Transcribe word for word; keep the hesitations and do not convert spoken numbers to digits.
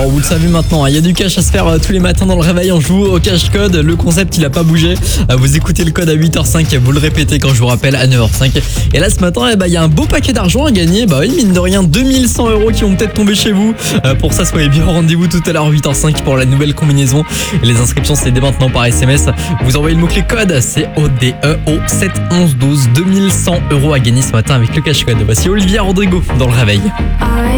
Alors vous le savez maintenant, il y a du cash à se faire euh, tous les matins dans le réveil. On joue au cash code. Le concept il a pas bougé. Euh, Vous écoutez le code à huit heures cinq, vous le répétez quand je vous rappelle à neuf heures cinq. Et là ce matin, eh ben, il y a un beau paquet d'argent à gagner. Bah oui, mine de rien, deux mille cent euros qui vont peut-être tomber chez vous. Euh, pour ça, soyez bien au rendez-vous tout à l'heure huit heures cinq pour la nouvelle combinaison. Et les inscriptions c'est dès maintenant par S M S. Vous envoyez le mot-clé code, c'est O D E au sept onze douze. deux mille cent euros à gagner ce matin avec le cash code. Voici Olivia Rodrigo dans le réveil.